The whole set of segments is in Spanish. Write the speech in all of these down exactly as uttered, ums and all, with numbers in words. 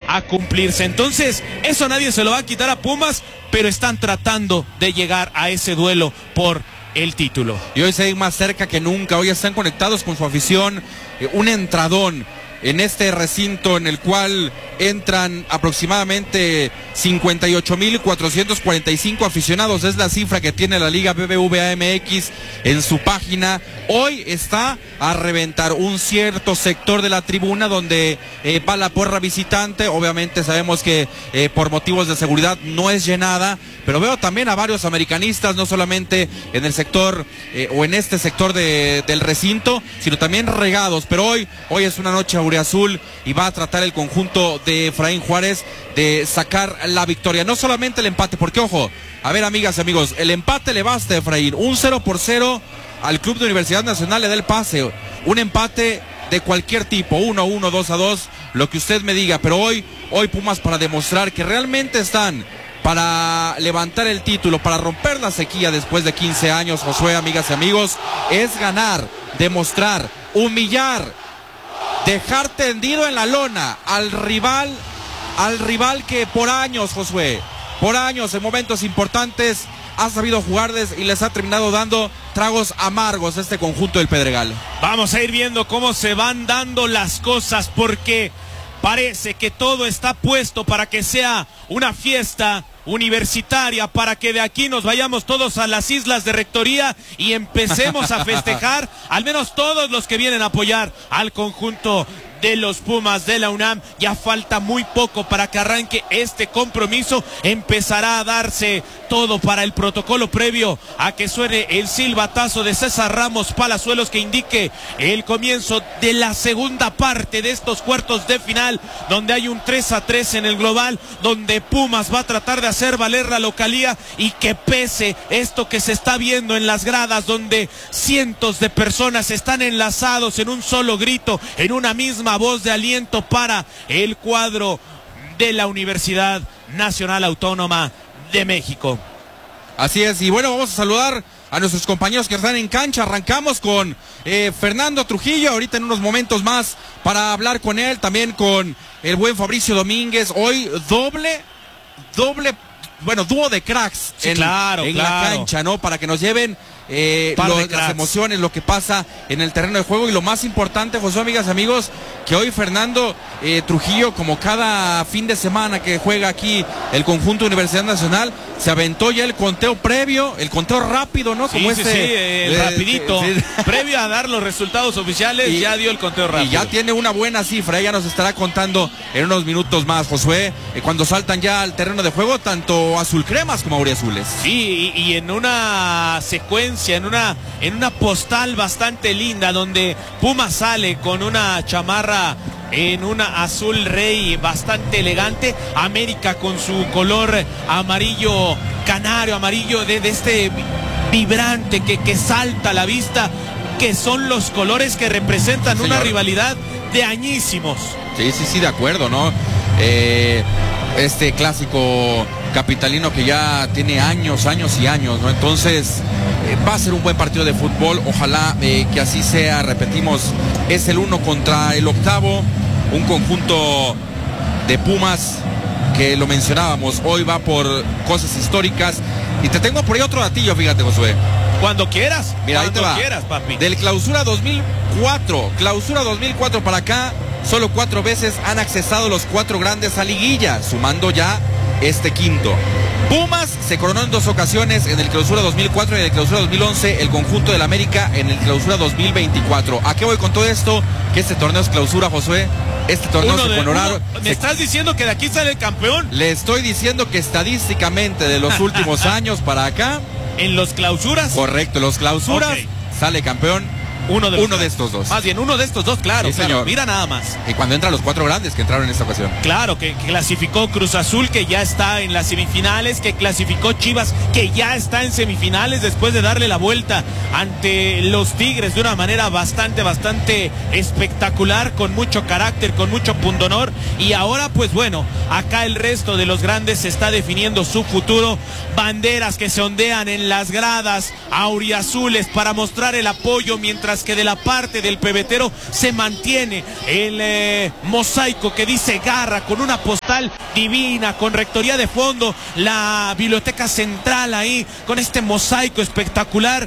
a cumplirse. Entonces, eso nadie se lo va a quitar a Pumas, pero están tratando de llegar a ese duelo por el título. Y hoy se ven más cerca que nunca, hoy están conectados con su afición, eh, un entradón en este recinto en el cual entran aproximadamente cincuenta y ocho mil cuatrocientos cuarenta y cinco aficionados, es la cifra que tiene la Liga B B V A M X en su página. Hoy está a reventar un cierto sector de la tribuna donde eh, va la porra visitante. Obviamente sabemos que eh, por motivos de seguridad no es llenada, pero veo también a varios americanistas, no solamente en el sector eh, o en este sector de, del recinto, sino también regados. Pero hoy, hoy es una noche auriazul y va a tratar el conjunto de Efraín Juárez de sacar la victoria, no solamente el empate, porque ojo, a ver amigas y amigos, el empate le basta a Efraín, un cero por cero al Club de Universidad Nacional le da el pase, un empate de cualquier tipo, uno a uno, dos a dos, lo que usted me diga, pero hoy, hoy Pumas, para demostrar que realmente están para levantar el título, para romper la sequía después de quince años, Josué, amigas y amigos, es ganar, demostrar, humillar, dejar tendido en la lona al rival, al rival que por años, Josué, por años en momentos importantes ha sabido jugarles y les ha terminado dando tragos amargos a este conjunto del Pedregal. Vamos a ir viendo cómo se van dando las cosas, porque parece que todo está puesto para que sea una fiesta universitaria, para que de aquí nos vayamos todos a las islas de Rectoría y empecemos a festejar, al menos todos los que vienen a apoyar al conjunto de los Pumas de la UNAM. Ya falta muy poco para que arranque este compromiso, empezará a darse todo para el protocolo previo a que suene el silbatazo de César Ramos Palazuelos que indique el comienzo de la segunda parte de estos cuartos de final, donde hay un tres a tres en el global, donde Pumas va a tratar de hacer valer la localía y que pese esto que se está viendo en las gradas, donde cientos de personas están enlazados en un solo grito, en una misma voz de aliento para el cuadro de la Universidad Nacional Autónoma de México. Así es, y bueno, vamos a saludar a nuestros compañeros que están en cancha. Arrancamos con eh, Fernando Trujillo, ahorita en unos momentos más para hablar con él, también con el buen Fabricio Domínguez. Hoy doble, doble, bueno, dúo de cracks sí, en, claro, en claro. la cancha, ¿no? Para que nos lleven eh, lo, las emociones, lo que pasa en el terreno de juego. Y lo más importante, José, amigas y amigos, que hoy Fernando eh, Trujillo, como cada fin de semana que juega aquí el conjunto Universidad Nacional, se aventó ya el conteo previo, el conteo rápido, ¿no? Como sí, este, sí, sí, el eh, rapidito, sí. previo a dar los resultados oficiales, y, ya dio el conteo rápido. Y ya tiene una buena cifra, ella nos estará contando en unos minutos más, Josué, eh, cuando saltan ya al terreno de juego, tanto azul cremas como auriazules. Sí, y, y en una secuencia, en una, en una postal bastante linda, donde Puma sale con una chamarra en una azul rey bastante elegante, América con su color amarillo canario, amarillo de, de este vibrante que, que salta a la vista, que son los colores que representan sí, una rivalidad de añísimos. Sí, sí, sí, de acuerdo, ¿no? Eh, este clásico capitalino que ya tiene años, años y años, ¿no? Entonces eh, va a ser un buen partido de fútbol, ojalá eh, que así sea. Repetimos, es el uno contra el octavo, un conjunto de Pumas que lo mencionábamos, hoy va por cosas históricas. Y te tengo por ahí otro datillo, fíjate, Josué. Cuando quieras, mira, cuando ahí te va. quieras, papi. Del clausura dos mil cuatro, clausura dos mil cuatro para acá, solo cuatro veces han accesado los cuatro grandes a liguilla, sumando ya este quinto. Pumas se coronó en dos ocasiones, en el clausura dos mil cuatro y en el clausura dos mil once, el conjunto del América en el clausura dos mil veinticuatro. ¿A qué voy con todo esto? Que este torneo es clausura, Josué. Este torneo uno se de, coronaron. uno, ¿Me se... estás diciendo que de aquí sale el campeón? Le estoy diciendo que estadísticamente de los últimos años para acá. ¿En los clausuras? Correcto, los clausuras, okay. Sale campeón. Uno, de, uno de estos dos. Más bien, uno de estos dos, claro, sí, claro. Señor. Mira nada más. Y cuando entran los cuatro grandes que entraron en esta ocasión. Claro, que, que clasificó Cruz Azul, que ya está en las semifinales, que clasificó Chivas, que ya está en semifinales después de darle la vuelta ante los Tigres de una manera bastante, bastante espectacular, con mucho carácter, con mucho pundonor. Y ahora, pues bueno, acá el resto de los grandes se está definiendo su futuro. Banderas que se ondean en las gradas auriazules para mostrar el apoyo, mientras mientras que de la parte del pebetero se mantiene el eh, mosaico que dice Garra, con una postal divina, con rectoría de fondo, la biblioteca central ahí, con este mosaico espectacular.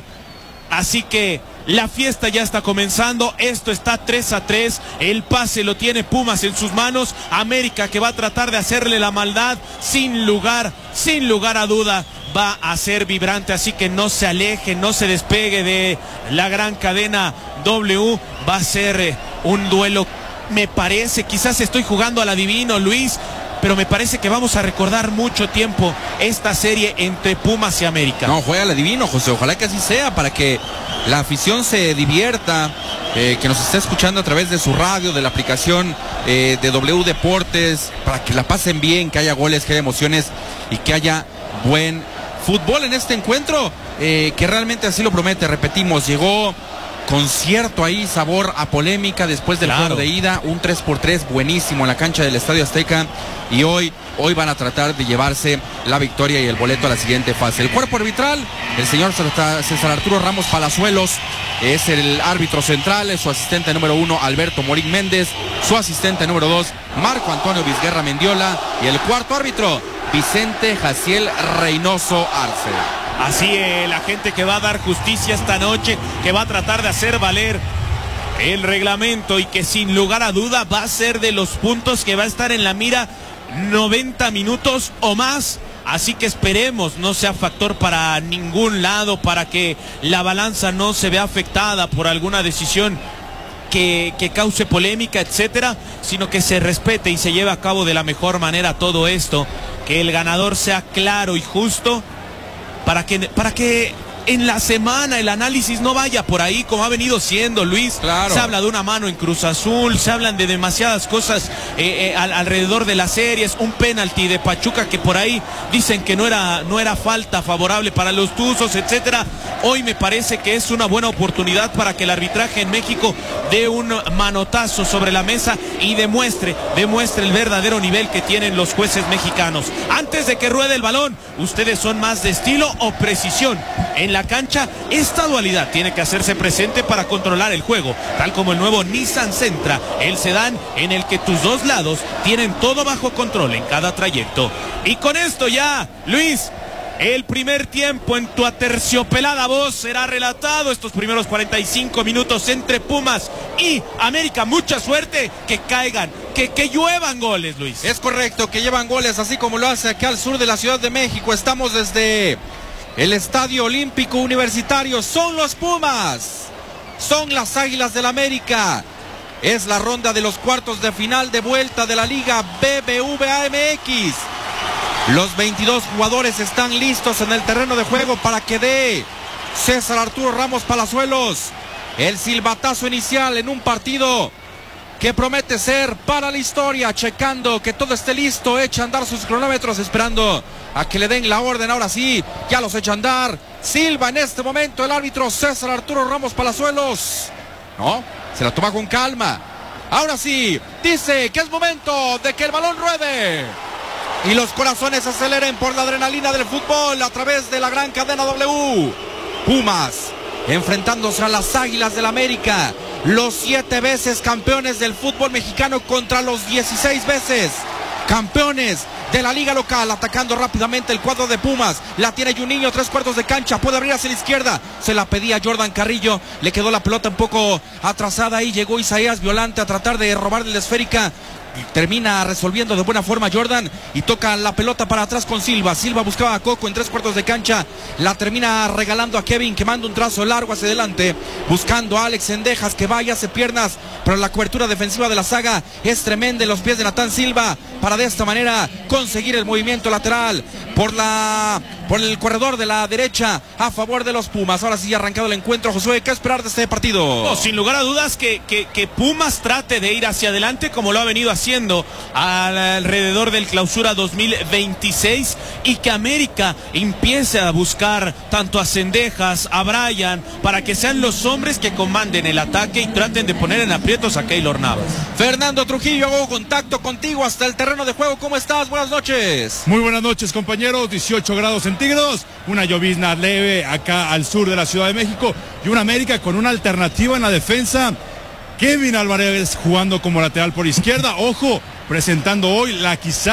Así que la fiesta ya está comenzando, esto está tres a tres, el pase lo tiene Pumas en sus manos, América que va a tratar de hacerle la maldad, sin lugar, sin lugar a duda, va a ser vibrante, así que no se aleje, no se despegue de la gran cadena W, va a ser un duelo, me parece, quizás estoy jugando al adivino, Luis, pero me parece que vamos a recordar mucho tiempo esta serie entre Pumas y América. No, juega al adivino, José, ojalá que así sea, para que la afición se divierta, eh, que nos esté escuchando a través de su radio, de la aplicación eh, de W Deportes, para que la pasen bien, que haya goles, que haya emociones y que haya buen fútbol en este encuentro, eh, que realmente así lo promete. Repetimos, llegó con cierto ahí sabor a polémica después del claro. juego de ida, un tres por tres buenísimo en la cancha del Estadio Azteca, y hoy, hoy van a tratar de llevarse la victoria y el boleto a la siguiente fase. El cuerpo arbitral, el señor César Arturo Ramos Palazuelos, es el árbitro central, su asistente número uno, Alberto Morín Méndez, su asistente número dos, Marco Antonio Vizguerra Mendiola, y el cuarto árbitro, Vicente Jaciel Reynoso Arce. Así es, la gente que va a dar justicia esta noche, que va a tratar de hacer valer el reglamento y que sin lugar a duda va a ser de los puntos que va a estar en la mira noventa minutos o más. Así que esperemos no sea factor para ningún lado, para que la balanza no se vea afectada por alguna decisión que, que cause polémica, etcétera, sino que se respete y se lleve a cabo de la mejor manera todo esto, que el ganador sea claro y justo, para que, para que en la semana el análisis no vaya por ahí como ha venido siendo, Luis. Claro. Se habla de una mano en Cruz Azul, se hablan de demasiadas cosas eh, eh, al, alrededor de las series, un penalti de Pachuca que por ahí dicen que no era, no era falta favorable para los Tuzos, etcétera. Hoy me parece que es una buena oportunidad para que el arbitraje en México dé un manotazo sobre la mesa y demuestre, demuestre el verdadero nivel que tienen los jueces mexicanos. Antes de que ruede el balón, ¿ustedes son más de estilo o precisión? En la cancha, esta dualidad tiene que hacerse presente para controlar el juego, tal como el nuevo Nissan Sentra, el sedán en el que tus dos lados tienen todo bajo control en cada trayecto. Y con esto ya, Luis, el primer tiempo en tu aterciopelada voz será relatado, estos primeros cuarenta y cinco minutos entre Pumas y América. Mucha suerte, que caigan, que, que lluevan goles, Luis. Es correcto, que llevan goles, así como lo hace acá al sur de la Ciudad de México. Estamos desde el Estadio Olímpico Universitario. Son los Pumas, son las Águilas del América. Es la ronda de los cuartos de final de vuelta de la Liga B B V A M X. Los veintidós jugadores están listos en el terreno de juego para que dé César Arturo Ramos Palazuelos el silbatazo inicial en un partido que promete ser para la historia. Checando que todo esté listo, echa a andar sus cronómetros, esperando a que le den la orden. Ahora sí, ya los echa a andar. Silba en este momento el árbitro César Arturo Ramos Palazuelos. No, se la toma con calma. Ahora sí, dice que es momento de que el balón ruede y los corazones aceleren por la adrenalina del fútbol a través de la gran cadena W. Pumas enfrentándose a las Águilas del América, los siete veces campeones del fútbol mexicano contra los dieciséis veces campeones de la liga local. Atacando rápidamente el cuadro de Pumas, la tiene Juninho, tres cuartos de cancha, puede abrir hacia la izquierda, se la pedía Jordan Carrillo, le quedó la pelota un poco atrasada ahí, llegó Isaías Violante a tratar de robarle la esférica. Termina resolviendo de buena forma Jordan y toca la pelota para atrás con Silva. Silva buscaba a Coco en tres cuartos de cancha, la termina regalando a Kevin, que manda un trazo largo hacia adelante, buscando a Alex Sendejas, que va y hace piernas, pero la cobertura defensiva de la saga es tremenda en los pies de Natán Silva, para de esta manera conseguir el movimiento lateral por la por el corredor de la derecha a favor de los Pumas. Ahora sí ha arrancado el encuentro. Josué, ¿qué esperar de este partido? No, sin lugar a dudas que, que, que Pumas trate de ir hacia adelante como lo ha venido haciendo alrededor del Clausura dos mil veintiséis, y que América empiece a buscar tanto a Sendejas, a Brian, para que sean los hombres que comanden el ataque y traten de poner en aprietos a Keylor Navas. Fernando Trujillo, hago contacto contigo hasta el terreno de juego. ¿Cómo estás? Buenas noches. Muy buenas noches, compañero. compañeros, dieciocho grados centígrados, una llovizna leve acá al sur de la Ciudad de México y un América con una alternativa en la defensa. Kevin Álvarez jugando como lateral por izquierda, ojo, presentando hoy la quizá